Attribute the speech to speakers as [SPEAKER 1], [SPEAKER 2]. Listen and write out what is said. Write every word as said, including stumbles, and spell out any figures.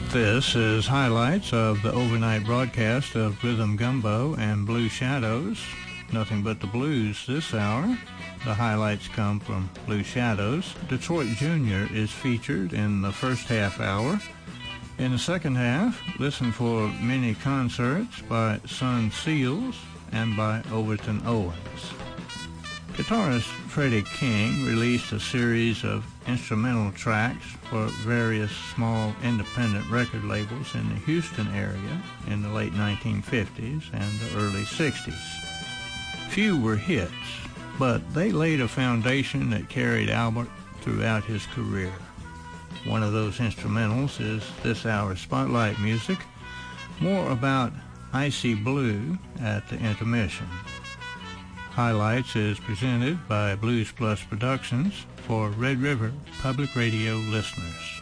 [SPEAKER 1] This is highlights of the overnight broadcast of Rhythm Gumbo and Blue Shadows. Nothing but the blues this hour. The highlights come from Blue Shadows. Detroit Junior is featured in the first half hour. In the second half, listen for mini concerts by Sun Seals and by Overton Owens. Guitarist Freddie King released a series of instrumental tracks for various small independent record labels in the Houston area in the late nineteen fifties and the early sixties. Few were hits, but they laid a foundation that carried Albert throughout his career. One of those instrumentals is this hour's Spotlight Music, more about Icy Blue at the intermission. Highlights is presented by Blues Plus Productions for Red River Public Radio listeners.